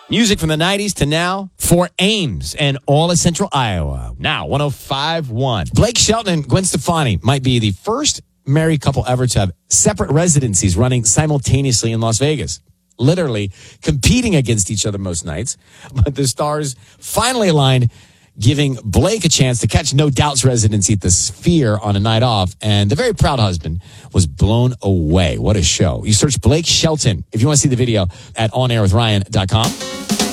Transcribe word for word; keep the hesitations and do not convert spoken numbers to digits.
Music from the nineties to now for Ames and all of Central Iowa. Now, one oh five point one. Blake Shelton and Gwen Stefani might be the first married couple ever to have separate residencies running simultaneously in Las Vegas. Literally competing against each other most nights. But the stars finally aligned, giving Blake a chance to catch No Doubt's residency at the Sphere on a night off. And the very proud husband was blown away. What a show. You search Blake Shelton if you want to see the video at on air with ryan dot com.